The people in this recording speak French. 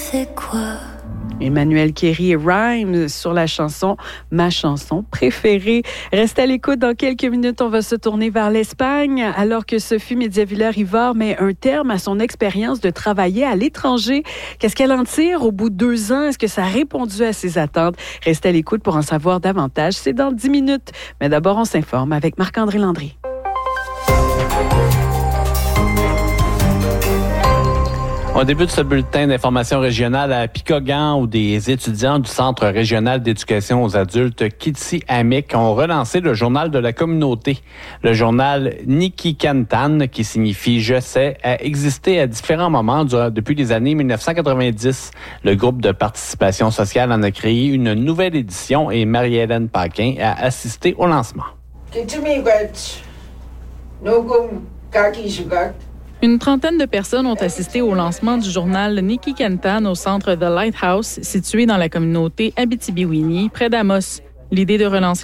c'est quoi? Emmanuel Kéry et Rhymes sur la chanson « Ma chanson préférée ». Restez à l'écoute. Dans quelques minutes, on va se tourner vers l'Espagne alors que Sophie Médiavillers-Rivard met un terme à son expérience de travailler à l'étranger. Qu'est-ce qu'elle en tire au bout de 2 ans? Est-ce que ça a répondu à ses attentes? Restez à l'écoute pour en savoir davantage. C'est dans 10 minutes. Mais d'abord, on s'informe avec Marc-André Landry. On débute ce bulletin d'information régionale à Picogan où des étudiants du Centre régional d'éducation aux adultes Kitsi-Amic ont relancé le journal de la communauté. Le journal Nikikantan, qui signifie « Je sais », a existé à différents moments depuis les années 1990. Le groupe de participation sociale en a créé une nouvelle édition et Marie-Hélène Paquin a assisté au lancement. Une trentaine de personnes ont assisté au lancement du journal Nikikantan au centre The Lighthouse, situé dans la communauté Abitibi-Winnie, près d'Amos. L'idée de relancer